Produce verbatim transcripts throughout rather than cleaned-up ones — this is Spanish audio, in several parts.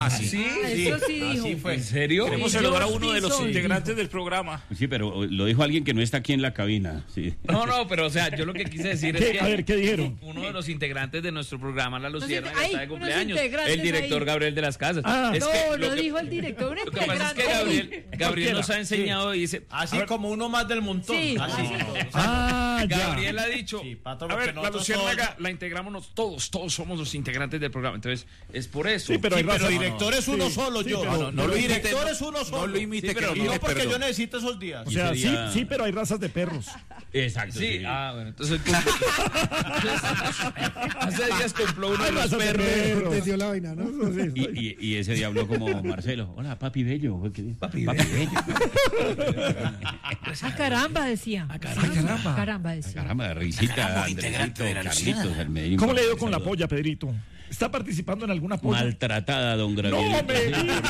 Ah, sí. Sí, Ah, eso sí dijo. Así fue. ¿En serio? Queremos Sí, saludar a George uno de los Bison. integrantes del programa. Sí, pero lo dijo alguien que no está aquí en la cabina. Sí. No, no, pero o sea, yo lo que quise decir es ¿Qué? que A ver, ¿qué dijeron? uno de los integrantes de nuestro programa, La Luciérnaga, Ay, está de unos cumpleaños. integrantes El director ahí. Gabriel de las Casas. Ah. Es No, que no lo que- dijo el director, un Lo que pasa es que integrante. Gabriel, Gabriel nos ha enseñado y dice, Así como uno más del montón. Sí. Así. Ah, ya. Gabriel ha dicho, Sí, Pato, a porque ver, la nosotros Luciérnaga todos- la integramos nos- todos, todos somos los integrantes del programa. Entonces, es por eso. Sí, pero hay Pero razas- director es uno Sí, solo, sí, yo. pero- No, no, pero lo imite, director no- es uno solo. no lo imite, Sí, pero que no pide porque perdón. yo necesito esos días. O sea, Y sí, sería- sí, pero hay razas de perros. Exacto. Sí, sí. ah, bueno, entonces hace días compró uno de Hay los razas de perros. perros. Entendió la vaina, ¿no? Eso sí, Y, sí. y, y ese día habló como Marcelo. Hola, papi bello. Papi, bello. Ah, caramba, decía. Ah, caramba. Caramba, decía. Caramba, risita, Andresito, Carlitos, el Medellín. ¿Cómo le dio con la polla, Pedrito? ¿Está participando en alguna polla? Maltratada, don No, Gabriel. me diga.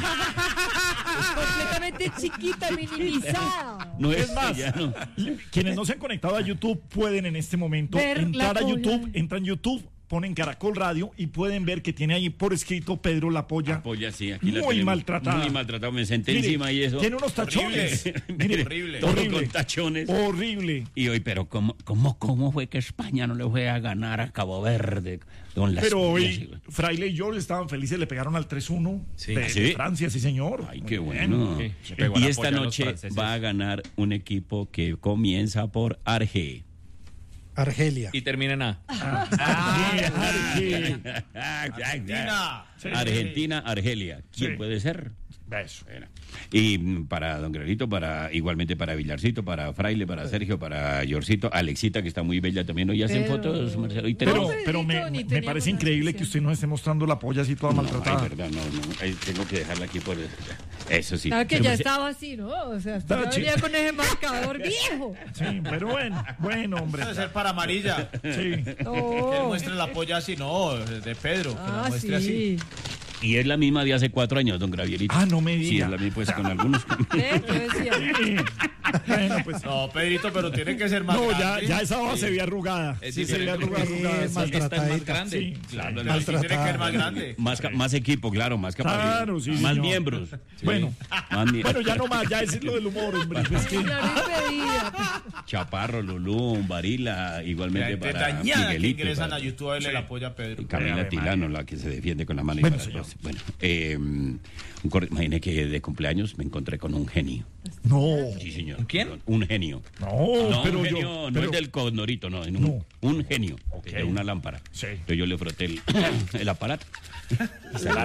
Completamente chiquita, minimizada. No es Es más, ya no. quienes no se han conectado a YouTube pueden en este momento Ver entrar la a polla. YouTube, entran a YouTube, ponen Caracol Radio y pueden ver que tiene ahí por escrito Pedro La Polla. Apoya, sí, aquí la Muy tenemos. maltratada. Muy maltratada, me senté Mire, encima y eso. tiene unos tachones. Mire, Horrible. Todo horrible. con tachones. Horrible. Y hoy, pero ¿cómo, cómo, ¿cómo fue que España no le fue a ganar a Cabo Verde? Con las Pero pollas, hoy güey? Fraile y yo estaban felices, le pegaron al tres uno Sí. de, ¿Ah, sí? de Francia, sí señor. Ay, qué Muy bueno. bien. Sí, se pegó a Y la esta polla a los noche franceses. va a ganar un equipo que comienza por Arge. Argelia. Y termina en A. Sí, Arge. Argentina. Sí. Argentina, Argelia. ¿Quién Sí. puede ser? Eso. Bueno. Y mm, para Don Grelito, para igualmente para Villarcito, para Fraile, para Sergio, para Yorcito, Alexita, que está muy bella también. Hoy hacen Pero- fotos, Marcelo. Y Pero, tenemos... pero me, Pedrito, ni me teníamos parece una increíble que sesión. usted nos esté mostrando la polla así toda No, maltratada. ay, verdad, no, no. Ay, tengo que dejarla aquí por... Eso sí. Claro que Pero ya me- estaba así, ¿no? O sea, Estaba usted venía chi- con ese marcador viejo. Sí, pero bueno, bueno, hombre. Debe ser para amarilla. Sí. Que él No. muestre la polla así, no, de Pedro. Que la Ah, muestre así. sí. Y es la misma de hace cuatro años, Don Gravierito. Ah, no me Sí, diga. es la misma, pues con algunos... ¿Ve? Yo decía. Sí. Bueno, pues. No, Pedrito, pero tiene que ser más No, ya, grande. ya esa hoja se ve arrugada. Es Sí, se ve diferente. arrugada. arrugada. Sí, Sí. mal- Esta es más Maltratadita. grande. Sí, Claro, Pero la- sí tiene que ser más grande. Más, ca- más equipo, claro, más capacidad. Claro, sí, Más señor. miembros. Bueno. Más mie- Bueno, ya no más, ya es lo del humor, hombre. Es que, Claro, impedida. Chaparro, Lulú, Varila, igualmente De para dañada que Miguelito. ingresan para- a YouTube a verle la polla a Pedro. y Camila Ave Tilano, María. la que se defiende con la mano. y Bueno, para señor. atrás. Bueno, eh, un cor- imagine que de cumpleaños me encontré con un genio. no, Sí, señor. ¿Quién? Perdón, Un genio. no, No, pero un genio, yo. no pero- es del condorito, no, en un, No. un genio de una lámpara. Sí. Entonces yo le froté el, el aparato. Y se la-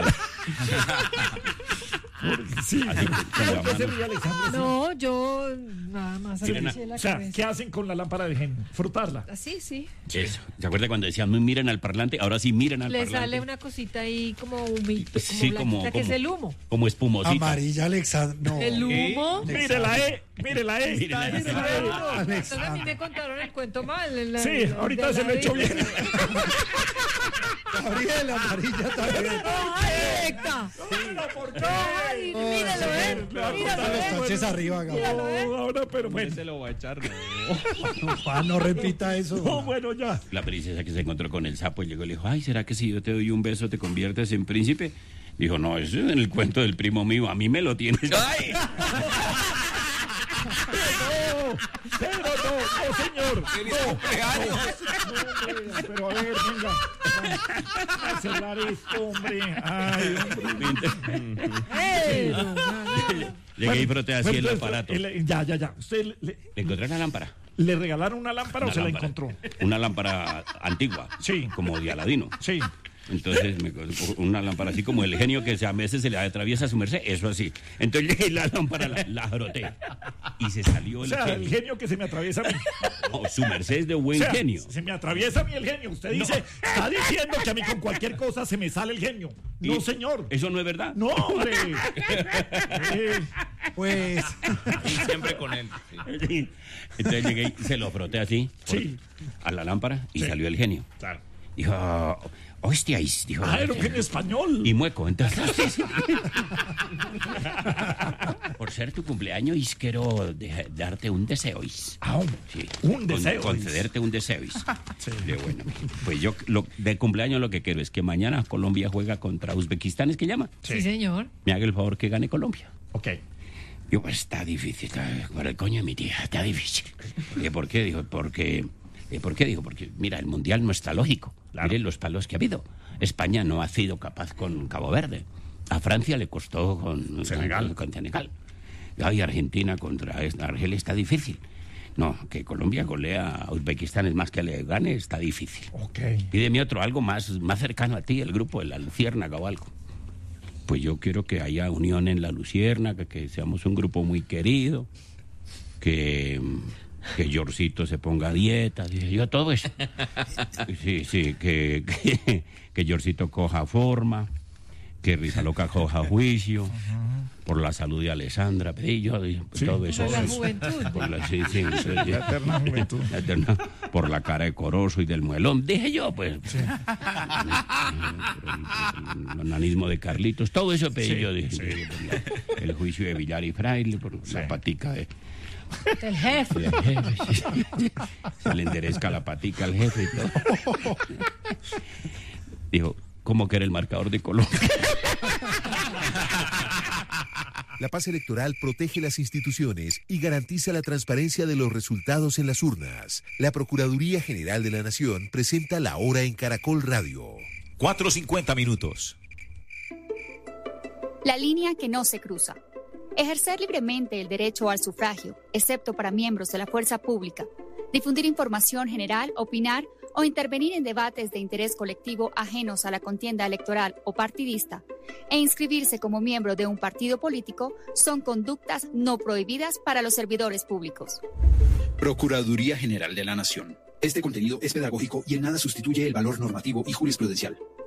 Sí. así, con la ¿Por qué se mano. ríe, Alexandra? No, yo nada más Miren, agaché la O sea, cabeza. ¿qué hacen con la lámpara de genio? Frotarla. Así, sí. Eso. ¿Se acuerda cuando decían, no miren al parlante? Ahora sí miren al Le parlante. sale una cosita ahí como humito, como Sí, como, blanquita, que es como- el humo. Como espumosita. Amarilla, Alexandra. No. El humo. Mire la E, mire la E. Mire la E. Mire la E. Entonces a mí me contaron el cuento mal. en la- Sí, en la- ahorita de se la lo echo vida. bien. Gabriel, amarilla también. ¡Ay, Ecta! ¡Ay, míralo, eh! Míralo, Los eh! taches arriba, Gabriel. Míralo, eh! No, ahora, pero bueno. Se lo va a echar, no. Pa, no repita eso. No, bueno, ya. La princesa que se encontró con el sapo y llegó y le dijo, ay, ¿será que si yo te doy un beso te conviertes en príncipe? Dijo, no, eso es en el cuento del primo mío, a mí me lo tienes. ¡Ay! No, pero no, no, señor. ¡Feliz No, cumpleaños! no, pero a ver, venga. Vamos a cerrar esto, hombre. Ay, hombre. ¡Eh! no, no, no. Llegué y froté así Bueno, el entonces, aparato. el- ya, ya, ya. ¿Usted le, ¿Le encontré la lámpara? le regalaron una lámpara Una o se lámpara. la encontró? Una lámpara antigua. Sí. Como de Aladino. Sí. Entonces, me, una lámpara así como el genio que a veces se le atraviesa a su merced, eso así. Entonces llegué y la lámpara la, la froté. Y se salió O el sea, el genio. genio que se me atraviesa a mí. No, su merced es de O buen sea, genio. se me atraviesa a mí el genio. Usted dice, está diciendo que a mí con cualquier cosa se me sale el genio. No, Y- señor. ¿Eso no es verdad? No, hombre. Eh, Pues, Y siempre con él. sí. Entonces llegué y se lo froté así por- Sí. a la lámpara y Sí. salió el genio. claro. Dijo, hostias, dijo. Ah, era un genio español. Y mueco, entonces. Por ser tu cumpleaños y quiero de- darte un deseo. is. Ah, hombre, Sí. un deseo. Con- concederte un deseo. is. De bueno, pues yo lo, de cumpleaños lo que quiero es que mañana Colombia juega contra Uzbekistán, ¿es que llama? Sí, señor. Me haga el favor que gane Colombia. Ok. Yo, pues está difícil, está, por el coño de mi tía, está difícil. ¿Y por qué? Dijo, porque, ¿y por qué? Dijo, porque mira, el Mundial no está lógico. Claro. Miren los palos que ha habido. España no ha sido capaz con Cabo Verde. A Francia le costó con Senegal. Con, con Senegal. Y Argentina contra esta- Argelia está difícil. No, que Colombia golea a Uzbekistán, es más que le gane, está difícil. Ok. Pídeme otro, algo más, más cercano a ti, el grupo de la Luciérnaga o algo. Pues yo quiero que haya unión en la Luciérnaga, que seamos un grupo muy querido, que, que Yorcito se ponga a dieta, dije yo todo eso. Sí, sí, que, que, que Yorcito coja forma, que Rizaloca coja juicio, por la salud de Alessandra, pedí yo, dije, Sí. todo eso. Por la eso. juventud. Por la, sí, sí, sí, sí. La eterna juventud. La eterna- por la cara de Corozo y del muelón, dije yo, pues. El, el onanismo de Carlitos, todo eso pedí Sí, yo, dije, sí. dije, por la- el juicio de Villar y Fraile, por Sí. la patica de, El jefe. del jefe. sí. Se le enderezca la patica al jefe y todo. Dijo, ¿cómo que era el marcador de Colombia? La paz electoral protege las instituciones y garantiza la transparencia de los resultados en las urnas. La Procuraduría General de la Nación presenta La Hora en Caracol Radio. cuatro cincuenta minutos. La línea que no se cruza. Ejercer libremente el derecho al sufragio, excepto para miembros de la fuerza pública. Difundir información general, opinar o intervenir en debates de interés colectivo ajenos a la contienda electoral o partidista, e inscribirse como miembro de un partido político son conductas no prohibidas para los servidores públicos. Procuraduría General de la Nación. Este contenido es pedagógico y en nada sustituye el valor normativo y jurisprudencial.